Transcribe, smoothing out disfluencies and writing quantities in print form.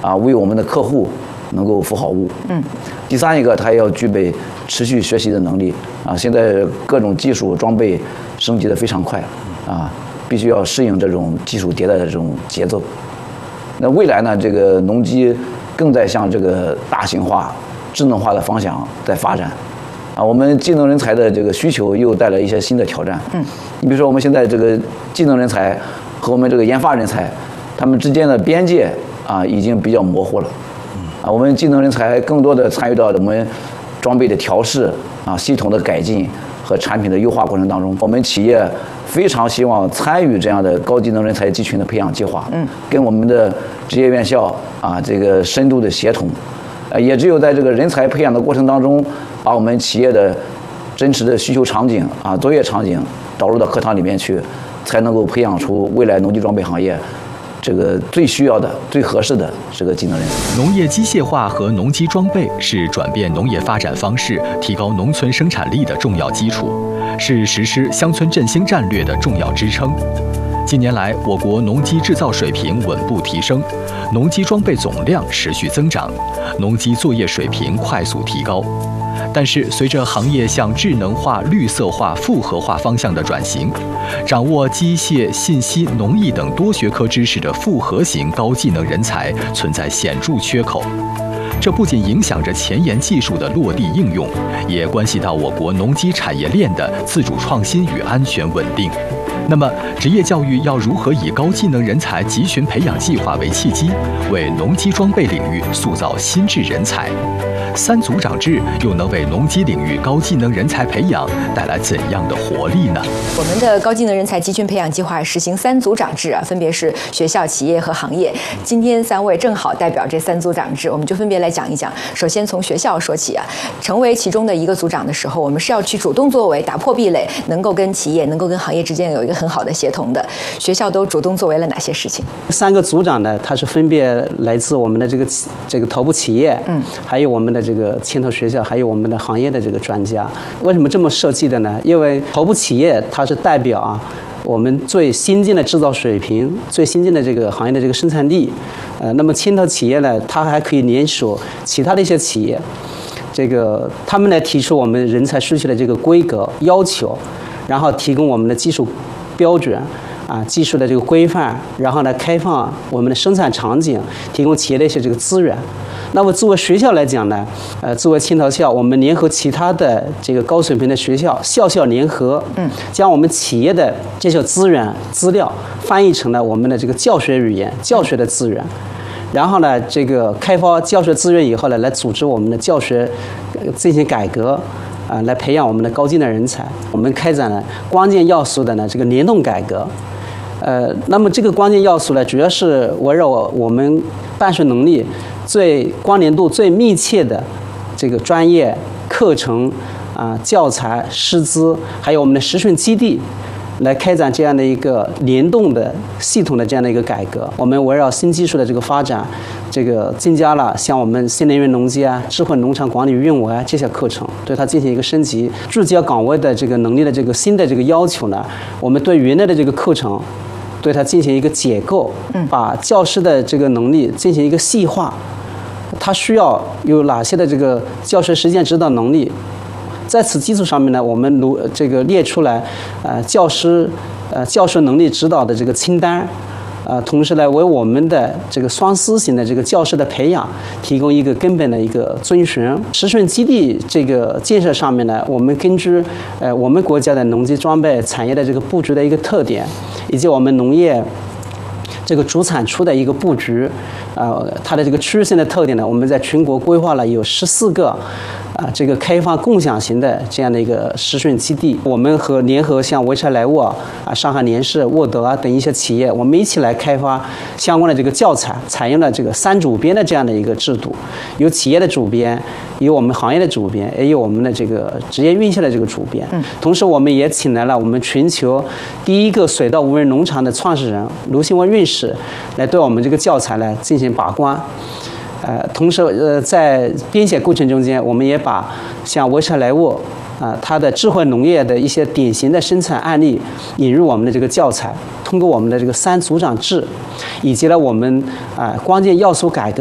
为我们的客户能够服好务。第三一个，它要具备持续学习的能力现在各种技术装备升级的非常快必须要适应这种技术迭代的这种节奏。那未来呢，这个农机更在向这个大型化、智能化的方向在发展我们技能人才的这个需求又带来一些新的挑战。你比如说我们现在这个技能人才和我们这个研发人才，他们之间的边界已经比较模糊了。我们技能人才更多的参与到我们装备的调试系统的改进和产品的优化过程当中。我们企业非常希望参与这样的高技能人才集群的培养计划，跟我们的职业院校这个深度的协同，也只有在这个人才培养的过程当中，把我们企业的真实的需求场景作业场景导入到课堂里面去，才能够培养出未来农机装备行业这个最需要的、最合适的这个技能人才。 农业机械化和农机装备是转变农业发展方式、提高农村生产力的重要基础，是实施乡村振兴战略的重要支撑。近年来，我国农机制造水平稳步提升，农机装备总量持续增长，农机作业水平快速提高。但是，随着行业向智能化、绿色化、复合化方向的转型，掌握机械、信息、农艺等多学科知识的复合型高技能人才存在显著缺口。这不仅影响着前沿技术的落地应用，也关系到我国农机产业链的自主创新与安全稳定。那么，职业教育要如何以高技能人才集群培养计划为契机，为农机装备领域塑造新质人才？三组长制又能为农机领域高技能人才培养带来怎样的活力呢？ 我们的高技能人才集群培养计划实行3组长制分别是学校、企业和行业。今天3位正好代表这3组长制，我们就分别来讲一讲。首先从学校说起成为其中的一个组长的时候，我们是要去主动作为，打破壁垒，能够跟企业、能够跟行业之间有一个很好的协同的。学校都主动作为了哪些事情 ？3个组长呢，他是分别来自我们的这个头部企业，还有我们的这个牵头学校，还有我们的行业的这个专家。为什么这么设计的呢？因为头部企业它是代表我们最先进的制造水平、最先进的这个行业的这个生产力。那么牵头企业呢，它还可以联手其他的一些企业，他们来提出我们人才需求的这个规格要求，然后提供我们的技术标准。技术的这个规范，然后呢，开放我们的生产场景，提供企业的一些这个资源。那么作为学校来讲呢，作为青桃校，我们联合其他的这个高水平的学校，校校联合，将我们企业的这些资源资料翻译成了我们的这个教学语言、教学的资源。然后呢，这个开发教学资源以后呢，来组织我们的教学进行改革。来培养我们的高技能人才。我们开展了关键要素的这个联动改革。那么这个关键要素呢，主要是围绕我们办学能力最关联度最密切的这个专业课程教材师资，还有我们的实训基地，来开展这样的一个联动的系统的这样的一个改革。我们围绕新技术的这个发展，增加了像我们新能源农机智慧农场管理运维这些课程，对它进行一个升级。聚焦岗位的这个能力的这个新的这个要求呢，我们对原来的这个课程，对它进行一个解构，把教师的这个能力进行一个细化，它需要有哪些的这个教学实践指导能力。在此基础上面呢，我们列出来教师教学能力指导的这个清单。同时呢，为我们的这个双思型的这个教师的培养提供一个根本的一个遵循。实训基地这个建设上面呢，我们根据我们国家的农机装备产业的这个布局的一个特点，以及我们农业这个主产出的一个布局，它的这个区域性的特点呢，我们在全国规划了有14个这个开放共享型的这样的一个实训基地。我们联合像潍柴莱沃上海联世、沃德等一些企业，我们一起来开发相关的这个教材，采用了这个3主编的这样的一个制度，有企业的主编，有我们行业的主编，也有我们的这个职业院校的这个主编。同时我们也请来了我们全球第一个水稻无人农场的创始人卢新文院士来对我们这个教材来进行把关。同时在编写过程中间，我们也把像潍柴莱沃它的智慧农业的一些典型的生产案例引入我们的这个教材，通过我们的这个3组长制，以及呢我们关键要素改革